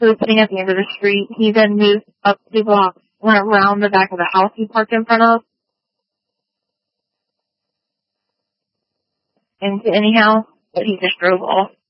was sitting at the end of the street. He then moved up 2 blocks, went around the back of the house he parked in front of, into anyhow, but he just drove off.